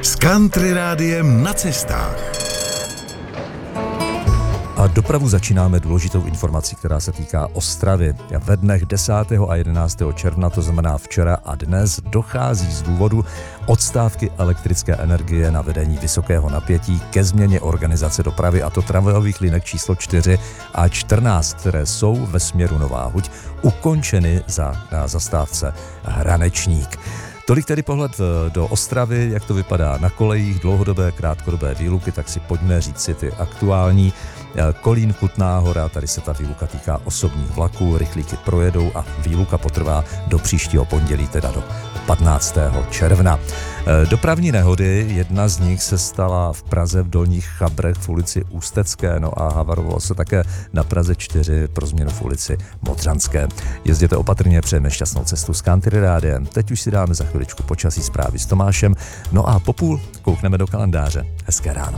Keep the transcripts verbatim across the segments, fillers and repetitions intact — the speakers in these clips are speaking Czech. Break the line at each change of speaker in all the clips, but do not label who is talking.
S Country Rádiem na cestách.
A dopravu začínáme důležitou informací, která se týká Ostravy. Ve dnech desátého a jedenáctého června, to znamená včera a dnes, dochází z důvodu odstávky elektrické energie na vedení vysokého napětí ke změně organizace dopravy, a to tramvajových linek číslo čtyři a čtrnáct, které jsou ve směru Nová Huť ukončeny za, na zastávce Hranečník. Tolik tedy pohled do Ostravy, jak to vypadá na kolejích, dlouhodobé, krátkodobé výluky, tak si pojďme říct si ty aktuální. Kolín, Kutná Hora, tady se ta výluka týká osobních vlaků, rychlíky projedou a výluka potrvá do příštího pondělí, teda do patnáctého června. Dopravní nehody, jedna z nich se stala v Praze v Dolních Chabrech v ulici Ústecké, no a havarovalo se také na Praze čtyři pro změnu v ulici Modřanské. Jezděte opatrně, přejeme šťastnou cestu s Country Rádiem. Teď už si dáme za chviličku počasí zprávy s Tomášem, no a po půl koukneme do kalendáře. Hezké ráno.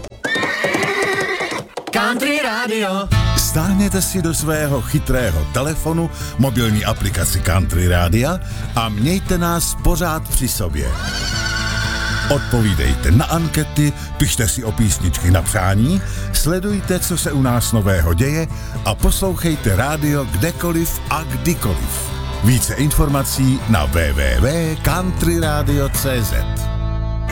Country Radio. Stáhněte si do svého chytrého telefonu mobilní aplikaci Country Rádia a mějte nás pořád při sobě. Odpovídejte na ankety, pište si o písničky na přání, sledujte, co se u nás nového děje a poslouchejte rádio kdekoliv a kdykoliv. Více informací na w w w tečka country radio tečka c z.